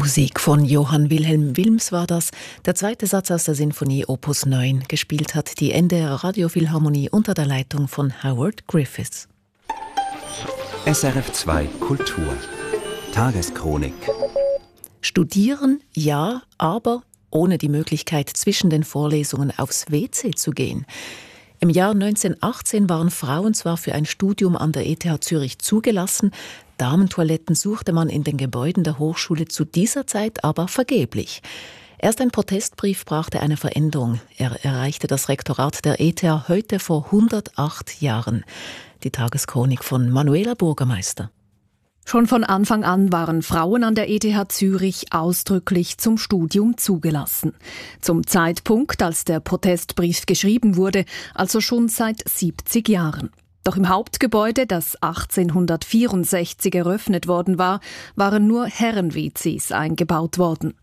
Musik von Johann Wilhelm Wilms war das. Der zweite Satz aus der Sinfonie Opus 9. Gespielt hat die NDR Radiophilharmonie unter der Leitung von Howard Griffiths. SRF 2 Kultur. Tageschronik. Studieren, ja, aber ohne die Möglichkeit, zwischen den Vorlesungen aufs WC zu gehen. Im Jahr 1918 waren Frauen zwar für ein Studium an der ETH Zürich zugelassen, Damentoiletten suchte man in den Gebäuden der Hochschule zu dieser Zeit aber vergeblich. Erst ein Protestbrief brachte eine Veränderung. Er erreichte das Rektorat der ETH heute vor 108 Jahren. Die Tageschronik von Manuela Burgermeister. Schon von Anfang an waren Frauen an der ETH Zürich ausdrücklich zum Studium zugelassen. Zum Zeitpunkt, als der Protestbrief geschrieben wurde, also schon seit 70 Jahren. Doch im Hauptgebäude, das 1864 eröffnet worden war, waren nur Herren-WCs eingebaut worden.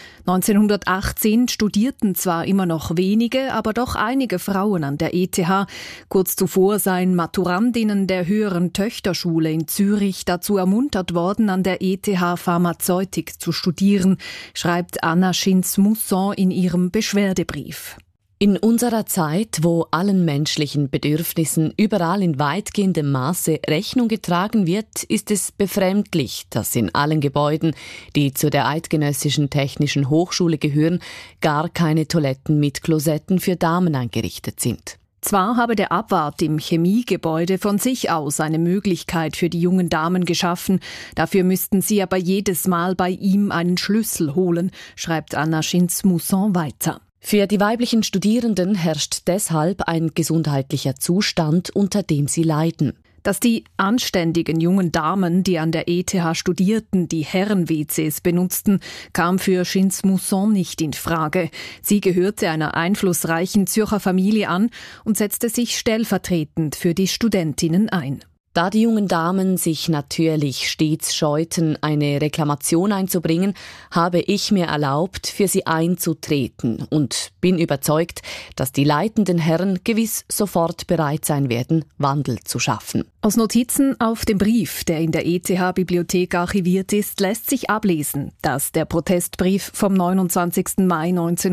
1918 studierten zwar immer noch wenige, aber doch einige Frauen an der ETH. Kurz zuvor seien Maturandinnen der höheren Töchterschule in Zürich dazu ermuntert worden, an der ETH Pharmazeutik zu studieren, schreibt Anna Schintz-Mousson in ihrem Beschwerdebrief. In unserer Zeit, wo allen menschlichen Bedürfnissen überall in weitgehendem Maße Rechnung getragen wird, ist es befremdlich, dass in allen Gebäuden, die zu der Eidgenössischen Technischen Hochschule gehören, gar keine Toiletten mit Klosetten für Damen eingerichtet sind. Zwar habe der Abwart im Chemiegebäude von sich aus eine Möglichkeit für die jungen Damen geschaffen, dafür müssten sie aber jedes Mal bei ihm einen Schlüssel holen, schreibt Anna Schintz-Mousson weiter. Für die weiblichen Studierenden herrscht deshalb ein gesundheitlicher Zustand, unter dem sie leiden. Dass die anständigen jungen Damen, die an der ETH studierten, die Herren-WCs benutzten, kam für Schintz-Mousson nicht in Frage. Sie gehörte einer einflussreichen Zürcher Familie an und setzte sich stellvertretend für die Studentinnen ein. Da die jungen Damen sich natürlich stets scheuten, eine Reklamation einzubringen, habe ich mir erlaubt, für sie einzutreten und bin überzeugt, dass die leitenden Herren gewiss sofort bereit sein werden, Wandel zu schaffen. Aus Notizen auf dem Brief, der in der ETH-Bibliothek archiviert ist, lässt sich ablesen, dass der Protestbrief vom 29. Mai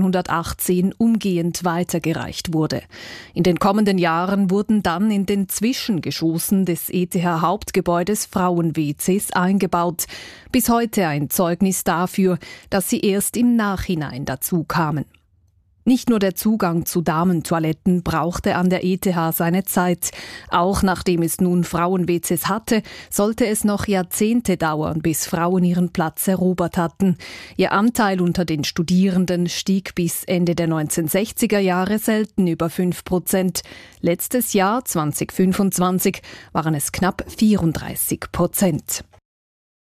1918 umgehend weitergereicht wurde. In den kommenden Jahren wurden dann in den Zwischengeschossen des ETH-Hauptgebäudes Frauen-WCs eingebaut. Bis heute ein Zeugnis dafür, dass sie erst im Nachhinein dazu kamen. Nicht nur der Zugang zu Damentoiletten brauchte an der ETH seine Zeit. Auch nachdem es nun Frauen-WCs hatte, sollte es noch Jahrzehnte dauern, bis Frauen ihren Platz erobert hatten. Ihr Anteil unter den Studierenden stieg bis Ende der 1960er Jahre selten über 5%. Letztes Jahr, 2025, waren es knapp 34%.